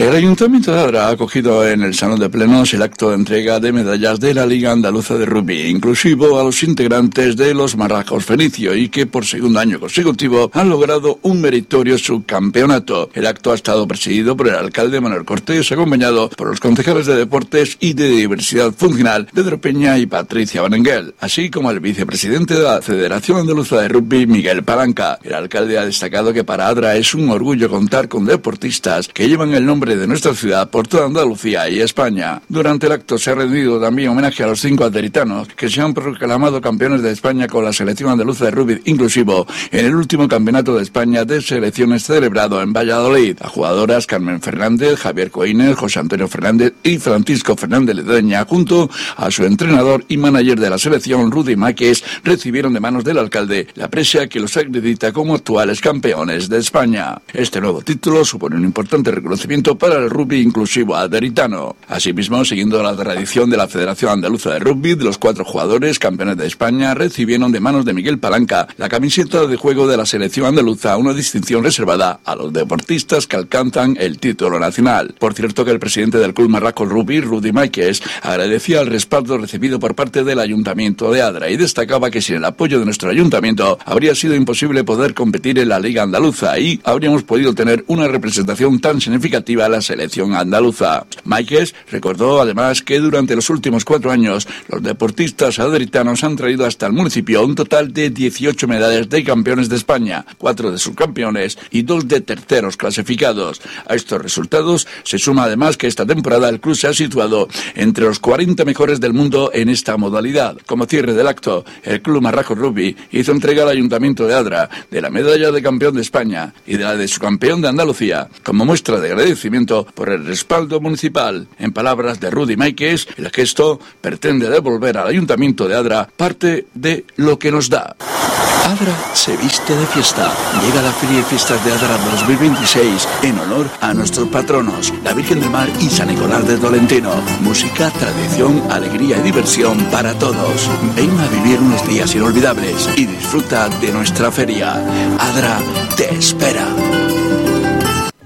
El Ayuntamiento de Adra ha acogido en el Salón de Plenos el acto de entrega de medallas de la Liga Andaluza de Rugby, inclusivo a los integrantes de los Marrajos Fenicio y que por segundo año consecutivo han logrado un meritorio subcampeonato. El acto ha estado presidido por el alcalde Manuel Cortés, acompañado por los concejales de Deportes y de Diversidad Funcional, Pedro Peña y Patricia Berenguel, así como el vicepresidente de la Federación Andaluza de Rugby, Miguel Palanca. El alcalde ha destacado que para Adra es un orgullo contar con deportistas que llevan el nombre de nuestra ciudad por toda Andalucía y España. Durante el acto se ha rendido también homenaje a los 5 aderitanos que se han proclamado campeones de España con la selección andaluza de rugby inclusivo en el último campeonato de España de selecciones celebrado en Valladolid. A jugadoras Carmen Fernández, Javier Coiner, José Antonio Fernández y Francisco Fernández Ledeña, junto a su entrenador y manager de la selección, Rudy Máquez, recibieron de manos del alcalde la presea que los acredita como actuales campeones de España. Este nuevo título supone un importante reconocimiento para el rugby inclusivo aderitano. Asimismo, siguiendo la tradición de la Federación Andaluza de Rugby, de los 4 jugadores campeones de España recibieron de manos de Miguel Palanca la camiseta de juego de la selección andaluza, una distinción reservada a los deportistas que alcanzan el título nacional. Por cierto que el presidente del Club Marrajos Rugby, Rudy Máquez, agradecía el respaldo recibido por parte del Ayuntamiento de Adra y destacaba que sin el apoyo de nuestro ayuntamiento habría sido imposible poder competir en la Liga Andaluza y habríamos podido tener una representación tan significativa a la selección andaluza. Máquez recordó además que durante los últimos 4 años los deportistas aderitanos han traído hasta el municipio un total de 18 medallas de campeones de España, 4 de subcampeones y 2 de terceros clasificados. A estos resultados se suma además que esta temporada el club se ha situado entre los 40 mejores del mundo en esta modalidad. Como cierre del acto, el Club Marrajos Rugby hizo entrega al Ayuntamiento de Adra de la medalla de campeón de España y de la de subcampeón de Andalucía, como muestra de agradecimiento por el respaldo municipal. En palabras de Rudy Máquez, el gesto pretende devolver al Ayuntamiento de Adra parte de lo que nos da. Adra se viste de fiesta. Llega la Feria de Fiestas de Adra 2026 en honor a nuestros patronos, la Virgen del Mar y San Nicolás de Tolentino. Música, tradición, alegría y diversión para todos. Ven a vivir unos días inolvidables y disfruta de nuestra feria. Adra te espera.